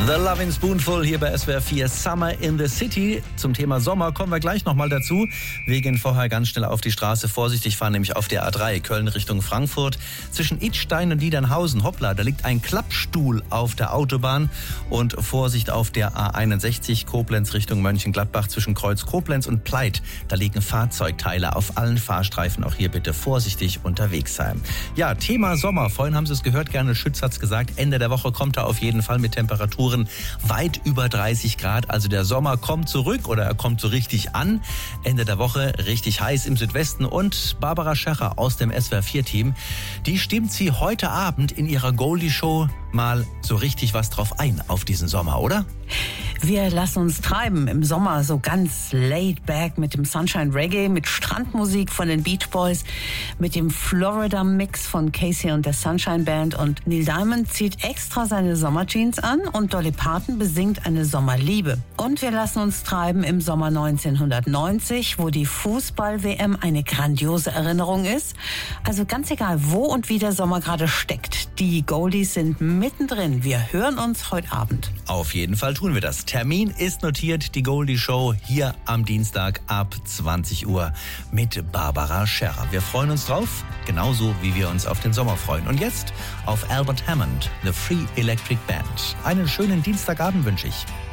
The Lovin' Spoonful hier bei SWR 4 Summer in the City. Zum Thema Sommer kommen wir gleich nochmal dazu. Wir gehen vorher ganz schnell auf die Straße. Vorsichtig fahren, nämlich auf der A3 Köln Richtung Frankfurt. Zwischen Idstein und Niedernhausen, hoppla, da liegt ein Klappstuhl auf der Autobahn. Und Vorsicht auf der A61 Koblenz Richtung Mönchengladbach zwischen Kreuz Koblenz und Pleit. Da liegen Fahrzeugteile auf allen Fahrstreifen. Auch hier bitte vorsichtig unterwegs sein. Ja, Thema Sommer. Vorhin haben Sie es gehört, Gerne Schütz hat's gesagt. Ende der Woche kommt er auf jeden Fall mit Temperaturen weit über 30 Grad. Also der Sommer kommt zurück oder er kommt so richtig an. Ende der Woche richtig heiß im Südwesten. Und Barbara Scherrer aus dem SWR 4-Team, die stimmt sie heute Abend in ihrer Goldie-Show mal so richtig was drauf ein auf diesen Sommer, oder? Wir lassen uns treiben im Sommer, so ganz laid back mit dem Sunshine Reggae, mit Strandmusik von den Beach Boys, mit dem Florida Mix von Casey und der Sunshine Band, und Neil Diamond zieht extra seine Sommerjeans an und Dolly Parton besingt eine Sommerliebe. Und wir lassen uns treiben im Sommer 1990, wo die Fußball-WM eine grandiose Erinnerung ist. Also ganz egal, wo und wie der Sommer gerade steckt, die Goldies sind mittendrin. Wir hören uns heute Abend. Auf jeden Fall tun wir das. Termin ist notiert, die Goldie Show hier am Dienstag ab 20 Uhr mit Barbara Scherrer. Wir freuen uns drauf, genauso wie wir uns auf den Sommer freuen. Und jetzt auf Albert Hammond, The Free Electric Band. Einen schönen Dienstagabend wünsche ich.